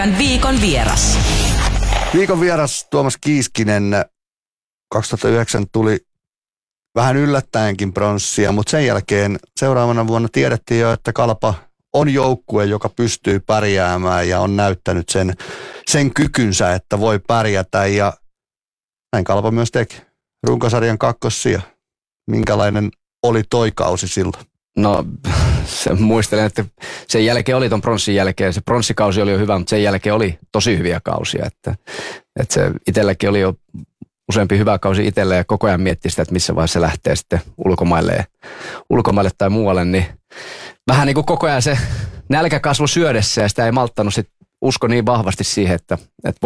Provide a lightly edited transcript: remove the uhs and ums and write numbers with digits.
Viikon vieras. Viikon vieras Tuomas Kiiskinen. 2009 tuli vähän yllättäenkin pronssia, mutta sen jälkeen seuraavana vuonna tiedettiin jo, että Kalpa on joukkue, joka pystyy pärjäämään ja on näyttänyt sen kykynsä, että voi pärjätä, ja näin Kalpa myös teki. Runkosarjan kakkossija. Minkälainen oli toi kausi silloin? No, muistelen, että sen jälkeen oli ton pronssin jälkeen, se pronssikausi oli jo hyvä, mutta sen jälkeen oli tosi hyviä kausia, että se itselläkin oli jo useampi hyvä kausi itsellä ja koko ajan miettii sitä, että missä vaiheessa se lähtee sitten ulkomaille tai muualle, niin vähän niin kuin koko ajan se nälkä kasvoi syödessä ja sitä ei malttanut sit usko niin vahvasti siihen, että